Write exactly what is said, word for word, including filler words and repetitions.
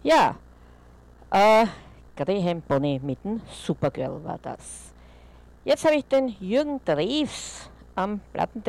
Ja, äh, Graham Bonny mit dem Supergirl war das. Jetzt habe ich den Jürgen Drews am Plattenteppich